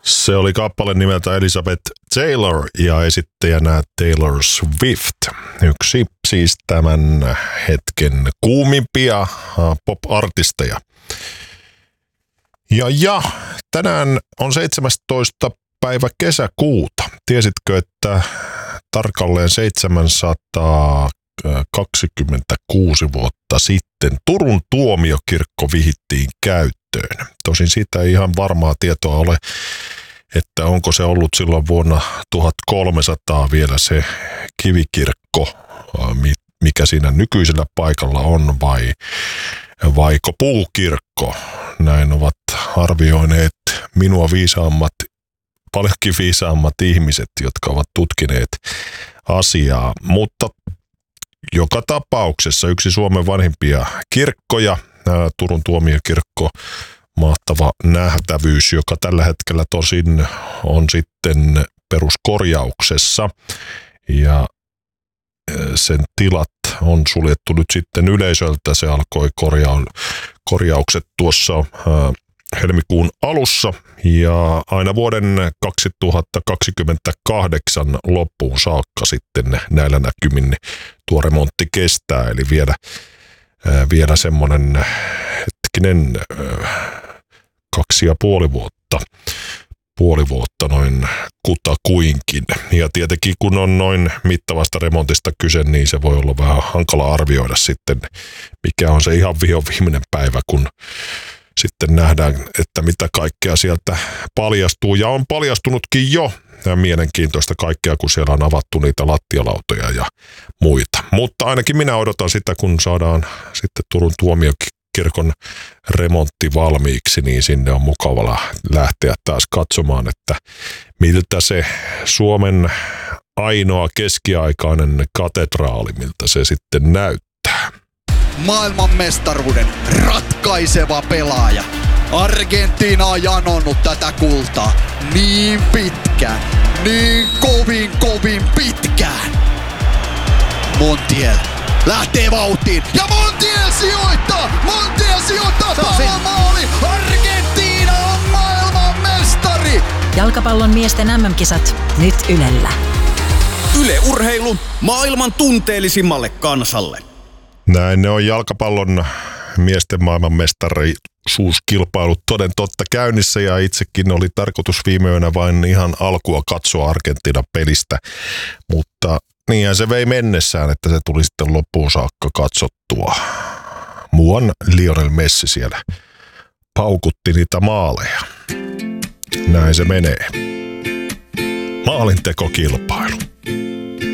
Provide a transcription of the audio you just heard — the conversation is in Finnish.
Se oli kappale nimeltä Elizabeth Taylor ja esittäjänä Taylor Swift. Yksi siis tämän hetken kuumimpia pop-artisteja. Ja kuuta. On 17. päivä kesäkuuta. Tiesitkö, että tarkalleen 726 vuotta sitten Turun tuomiokirkko vihittiin käyttöön? Tosin siitä ei ihan varmaa tietoa ole, että onko se ollut silloin vuonna 1300 vielä se kivikirkko, mikä siinä nykyisellä paikalla on, vaiko puukirkko. Näin ovat arvioineet minua paljonkin viisaammat ihmiset, jotka ovat tutkineet asiaa. Mutta joka tapauksessa yksi Suomen vanhimpia kirkkoja, Turun tuomiokirkko, mahtava nähtävyys, joka tällä hetkellä tosin on sitten peruskorjauksessa ja sen tilat on suljettu nyt sitten yleisöltä. Se alkoi korjaukset tuossa helmikuun alussa ja aina vuoden 2028 loppuun saakka sitten näillä näkymin tuo remontti kestää, eli vielä semmoinen 2,5 vuotta. Puoli vuotta noin kutakuinkin. Ja tietenkin kun on noin mittavasta remontista kyse, niin se voi olla vähän hankala arvioida sitten, mikä on se ihan viimeinen päivä, kun sitten nähdään, että mitä kaikkea sieltä paljastuu. Ja on paljastunutkin jo. Ja mielenkiintoista kaikkea, kun siellä on avattu niitä lattialautoja ja muita. Mutta ainakin minä odotan sitä, kun saadaan sitten Turun tuomiokirkon remontti valmiiksi, niin sinne on mukava lähteä taas katsomaan, että miltä se Suomen ainoa keskiaikainen katedraali, miltä se sitten näyttää. Maailmanmestaruuden ratkaiseva pelaaja. Argentiina on janonnut tätä kultaa niin pitkään, niin kovin pitkään. Montiel lähtee vauhtiin ja Montiel sijoittaa palomaali. Argentiina on maailmanmestari. Jalkapallon miesten MM-kisat nyt Ylellä. Yle Urheilu maailman tunteellisimmalle kansalle. Näin ne on jalkapallon miesten maailmanmestarisuuskilpailut toden totta käynnissä ja itsekin oli tarkoitus viime yönä vain ihan alkua katsoa Argentiinan pelistä, mutta niinhän se vei mennessään, että se tuli sitten loppuun saakka katsottua. Muuan Lionel Messi siellä paukutti niitä maaleja. Näin se menee. Maalintekokilpailu.